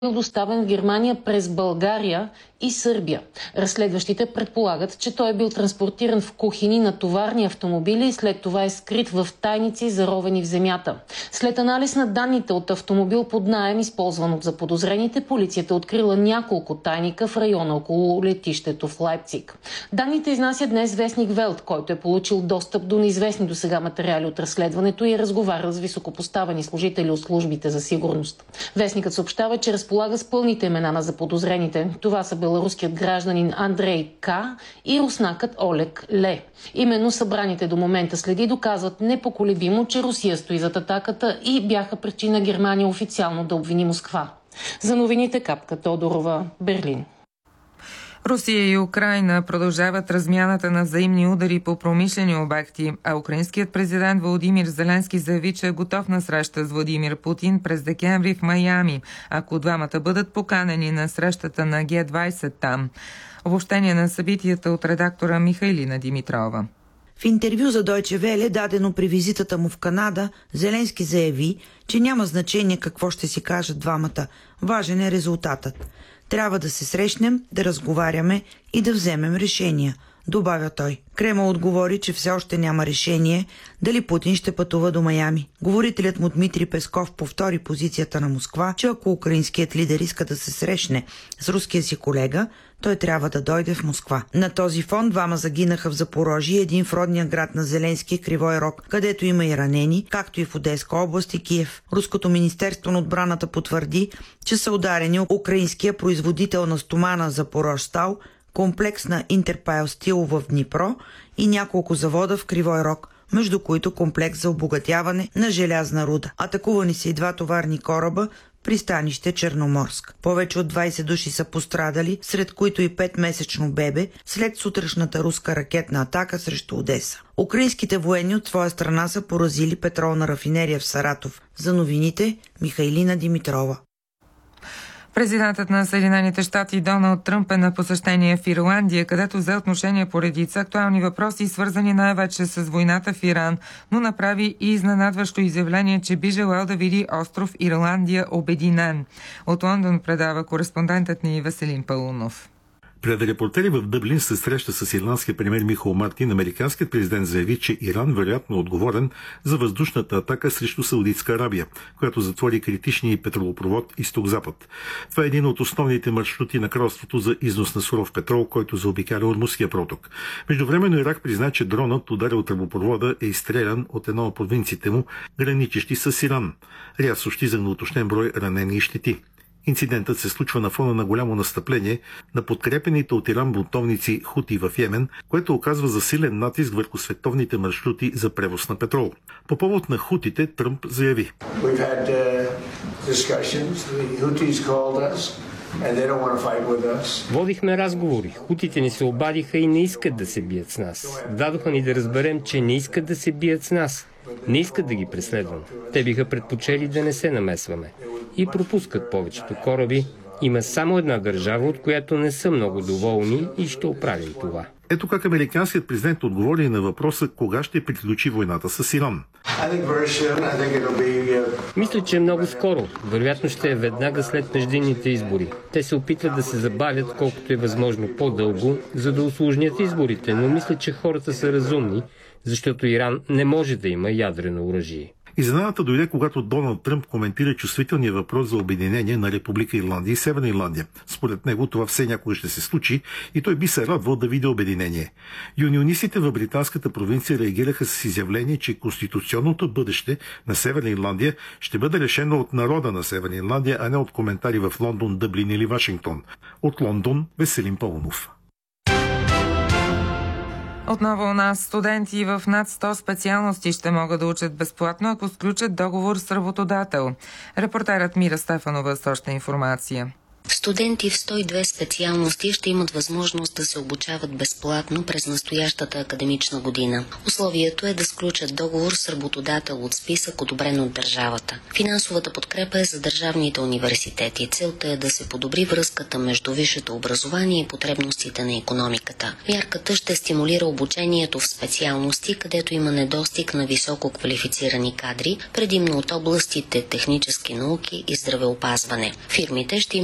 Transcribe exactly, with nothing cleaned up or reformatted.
доставен в Германия през България и Сърбия. Разследващите предполагат, че той е бил транспортиран в кухини на товарни автомобили и след това е скрит в тайници, заровени в земята. След анализ на данните от автомобил под наем, използван от заподозрените, полицията открила няколко тайника в района около летището в Лайпциг. Данните изнася днес вестник Велт, който е получил достъп до неизвестни досега материали от разследването и е разговарял с високопоставени служители от службите за сигурност. Вестникът съобщава, че разполага с пълните имена на заподозрените. Това са беларуският гражданин Андрей К. и руснакът Олег Ле. Именно събраните до момента следи доказват непоколебимо, че Русия стои зад атаката и бяха причина Германия официално да обвини Москва. За новините Капка Тодорова, Берлин. Русия и Украйна продължават размяната на взаимни удари по промишлени обекти, а украинският президент Володимир Зеленски заяви, че е готов на среща с Владимир Путин през декември в Майами, ако двамата бъдат поканени на срещата на Ге двайсет там. Обобщение на събитията от редактора Михайлина Димитрова. В интервю за Deutsche Welle, дадено при визитата му в Канада, Зеленски заяви, че няма значение какво ще си кажат двамата. Важен е резултатът. Трябва да се срещнем, да разговаряме и да вземем решения, добавя той. Кремъл отговори, че все още няма решение дали Путин ще пътува до Майами. Говорителят му Дмитрий Песков повтори позицията на Москва, че ако украинският лидер иска да се срещне с руския си колега, той трябва да дойде в Москва. На този фон двама загинаха в Запорожие, един в родния град на Зеленски, Кривой Рог, където има и ранени, както и в Одеска област и Киев. Руското министерство на отбраната потвърди, че са ударени украинския производител на стомана Запорожстал, комплекс на Интерпайл Стил в Днипро и няколко завода в Кривой Рог, между които комплекс за обогатяване на желязна руда. Атакувани са и два товарни кораба, пристанище Черноморск. Повече от двайсет души са пострадали, сред които и петмесечно бебе, след сутрешната руска ракетна атака срещу Одеса. Украинските военни от своя страна са поразили петролна рафинерия в Саратов. За новините Михайлина Димитрова. Президентът на Съединените щати Доналд Тръмп е на посещение в Ирландия, където взе отношение по редица актуални въпроси, свързани най-вече с войната в Иран, но направи и изненадващо изявление, че би желал да види остров Ирландия обединен. От Лондон предава кореспондентът ни Веселин Паунов. Пред репортери в Дъблин се среща с ирландския премиер Михаел Мартин. Американският президент заяви, че Иран вероятно е отговорен за въздушната атака срещу Саудитска Арабия, която затвори критичния петролопровод изток-запад. Това е един от основните маршрути на кралството за износ на суров петрол, който заобикаля Ормузския проток. Междувременно Ирак призна, че дронът, ударил тръбопровода, е изстрелян от една от провинциите му, граничещи с Иран. Риад съобщи за неуточнен брой ранени и щети. Инцидентът се случва на фона на голямо настъпление на подкрепените от Иран бунтовници Хути в Йемен, което оказва засилен натиск върху световните маршрути за превоз на петрол. По повод на хутите Тръмп заяви: Водихме разговори. Хутите ни се обадиха и не искат да се бият с нас. Дадоха ни да разберем, че не искат да се бият с нас. Не искат да ги преследваме. Те биха предпочели да не се намесваме. И пропускат повечето кораби. Има само една държава, от която не са много доволни и ще оправим това. Ето как американският президент отговори на въпроса кога ще приключи войната с Иран. Мисля, че е много скоро. Вероятно ще е веднага след междинните избори. Те се опитват да се забавят колкото е възможно по-дълго, за да усложнят изборите, но мисля, че хората са разумни, защото Иран не може да има ядрено оръжие. Изненадата дойде, когато Доналд Тръмп коментира чувствителния въпрос за обединение на Република Ирландия и Северна Ирландия. Според него това все някога ще се случи и той би се радвал да види обединение. Юнионистите в британската провинция реагираха с изявление, че конституционното бъдеще на Северна Ирландия ще бъде решено от народа на Северна Ирландия, а не от коментари в Лондон, Дъблин или Вашингтон. От Лондон Веселин Паунов. Отново у нас студенти в над сто специалности ще могат да учат безплатно, ако сключат договор с работодател. Репортерът Мира Стефанова с още информация. Студенти в сто и две специалности ще имат възможност да се обучават безплатно през настоящата академична година. Условието е да сключат договор с работодател от списък, одобрен от държавата. Финансовата подкрепа е за държавните университети. Целта е да се подобри връзката между висшето образование и потребностите на икономиката. Мярката ще стимулира обучението в специалности, където има недостиг на високо квалифицирани кадри, предимно от областите технически науки и здравеопазване. Фирмите ще